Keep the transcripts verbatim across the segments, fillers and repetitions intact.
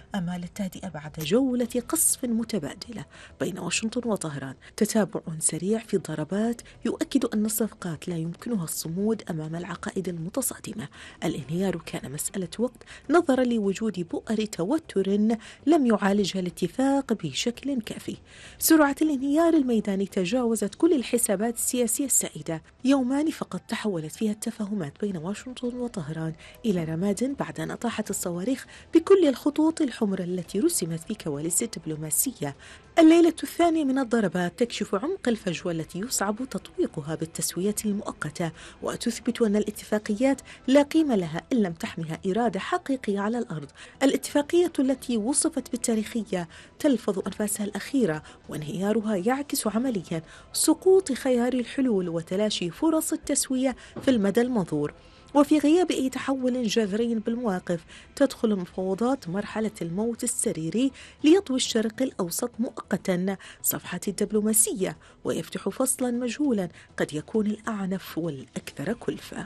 أمال التهدئة بعد جولة قصف متبادلة بين واشنطن وطهران. تتابع سريع في الضربات يؤكد أن الصفقات لا يمكنها الصمود أمام العقائد المتصادمة. الانهيار كان مسألة وقت نظرا لوجود بؤر توتر لم يعالجها الاتفاق بشكل كافي. سرعة الانهيار الميداني تجاوزت كل الحسابات السياسية السائدة. يومان فقط تحولت فيها التفاهمات بين واشنطن وطهران إلى رماد بعد أن أطاحت الصواريخ بكل الخطوط الحمر التي رسمت في كواليس الدبلوماسية. الليلة الثانية من الضربات تكشف عمق الفجوة التي يصعب تطويقها بالتسوية المؤقتة، وتثبت أن الاتفاقيات لا قيمة لها إن لم تحمها إرادة حقيقية على الأرض. الاتفاقية التي وصفت بالتاريخية تلفظ أنفاسها الأخيرة، وانهيارها يعكس عمليا سقوط خيار الحلول وتلاشي فرص التسوية في المدى المنظور. وفي غياب أي تحول جذري بالمواقف تدخل المفاوضات مرحلة الموت السريري ليطوي الشرق الأوسط مؤقتا صفحة الدبلوماسية ويفتح فصلا مجهولا قد يكون الأعنف والأكثر كلفة.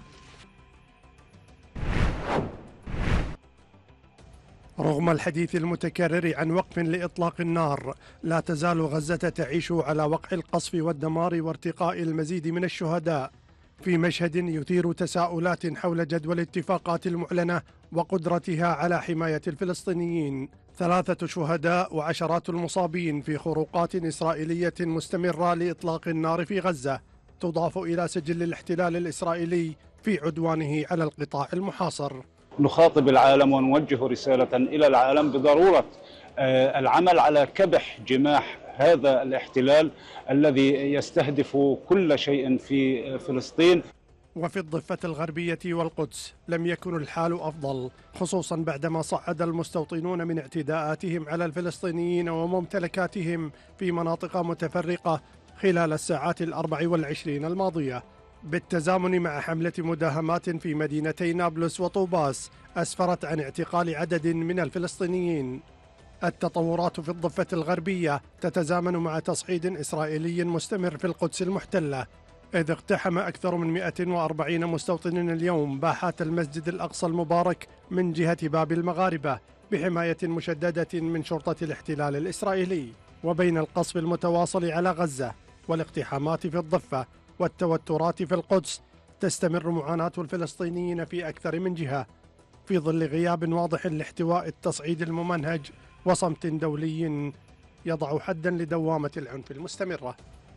رغم الحديث المتكرر عن وقف لإطلاق النار، لا تزال غزة تعيش على وقع القصف والدمار وارتقاء المزيد من الشهداء، في مشهد يثير تساؤلات حول جدوى الاتفاقات المعلنة وقدرتها على حماية الفلسطينيين. ثلاثة شهداء وعشرات المصابين في خروقات إسرائيلية مستمرة لإطلاق النار في غزة تضاف إلى سجل الاحتلال الإسرائيلي في عدوانه على القطاع المحاصر. نخاطب العالم ونوجه رسالة إلى العالم بضرورة العمل على كبح جماح هذا الاحتلال الذي يستهدف كل شيء في فلسطين. وفي الضفة الغربية والقدس لم يكن الحال أفضل، خصوصا بعدما صعد المستوطنون من اعتداءاتهم على الفلسطينيين وممتلكاتهم في مناطق متفرقة خلال الساعات الأربع والعشرين الماضية، بالتزامن مع حملة مداهمات في مدينتي نابلس وطوباس أسفرت عن اعتقال عدد من الفلسطينيين. التطورات في الضفة الغربية تتزامن مع تصعيد إسرائيلي مستمر في القدس المحتلة، إذ اقتحم أكثر من مئة وأربعين مستوطن اليوم باحات المسجد الأقصى المبارك من جهة باب المغاربة بحماية مشددة من شرطة الاحتلال الإسرائيلي. وبين القصف المتواصل على غزة والاقتحامات في الضفة والتوترات في القدس، تستمر معاناة الفلسطينيين في أكثر من جهة في ظل غياب واضح لاحتواء التصعيد الممنهج وصمت دولي يضع حدا لدوامة العنف المستمرة.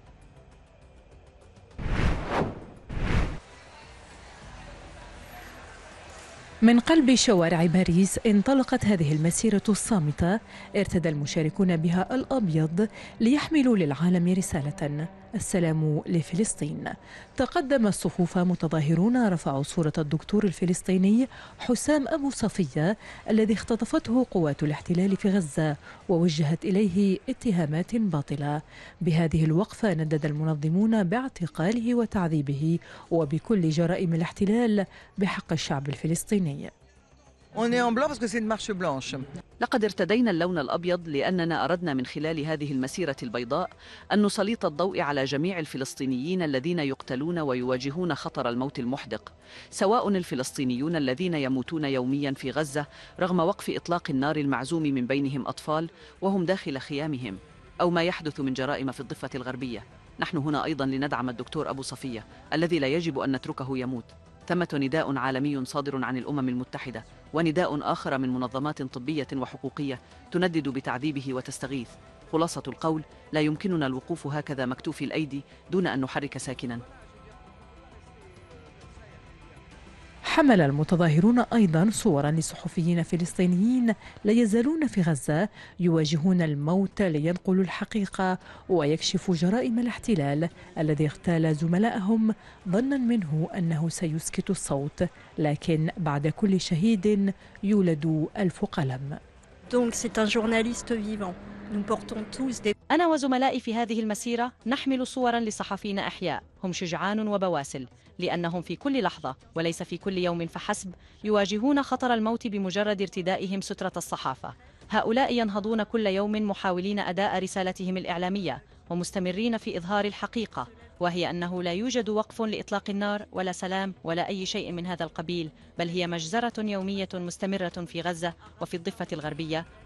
من قلب شوارع باريس انطلقت هذه المسيرة الصامتة ارتدى المشاركون بها الأبيض ليحملوا للعالم رسالة: السلام لفلسطين. تقدم الصفوف متظاهرون رفعوا صورة الدكتور الفلسطيني حسام أبو صفية الذي اختطفته قوات الاحتلال في غزة ووجهت إليه اتهامات باطلة. بهذه الوقفة ندد المنظمون باعتقاله وتعذيبه وبكل جرائم الاحتلال بحق الشعب الفلسطيني. لقد ارتدينا اللون الأبيض لأننا أردنا من خلال هذه المسيرة البيضاء أن نسلط الضوء على جميع الفلسطينيين الذين يقتلون ويواجهون خطر الموت المحدق، سواء الفلسطينيون الذين يموتون يوميا في غزة رغم وقف إطلاق النار المعزوم من بينهم أطفال وهم داخل خيامهم، أو ما يحدث من جرائم في الضفة الغربية. نحن هنا أيضا لندعم الدكتور أبو صفية الذي لا يجب أن نتركه يموت. ثمة نداء عالمي صادر عن الأمم المتحدة ونداء آخر من منظمات طبية وحقوقية تندد بتعذيبه وتستغيث. خلاصة القول: لا يمكننا الوقوف هكذا مكتوفي الأيدي دون أن نحرك ساكنا. حمل المتظاهرون أيضا صورا لصحفيين فلسطينيين لا يزالون في غزة يواجهون الموت لينقلوا الحقيقة ويكشفوا جرائم الاحتلال الذي اغتال زملائهم ظنا منه أنه سيسكت الصوت، لكن بعد كل شهيد يولد ألف قلم. أنا وزملائي في هذه المسيرة نحمل صورا لصحفيين أحياء هم شجعان وبواسل، لأنهم في كل لحظة وليس في كل يوم فحسب يواجهون خطر الموت بمجرد ارتدائهم سترة الصحافة. هؤلاء ينهضون كل يوم محاولين أداء رسالتهم الإعلامية ومستمرين في إظهار الحقيقة، وهي أنه لا يوجد وقف لإطلاق النار ولا سلام ولا أي شيء من هذا القبيل، بل هي مجزرة يومية مستمرة في غزة وفي الضفة الغربية.